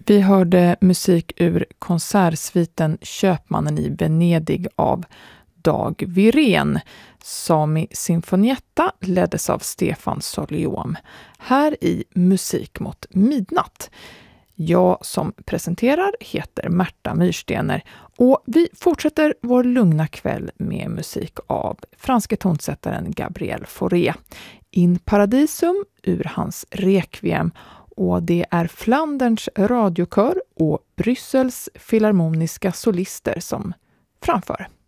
Vi hörde musik ur konsertsviten Köpmannen i Venedig av Dag Wirén. Sami Sinfonietta leddes av Stefan Soliom. Här i Musik mot midnatt. Jag som presenterar heter Märta Myrstener och vi fortsätter vår lugna kväll med musik av franske tonsättaren Gabriel Fauré. In Paradisum ur hans Requiem, och det är Flanderns radiokör och Bryssels filharmoniska solister som framför.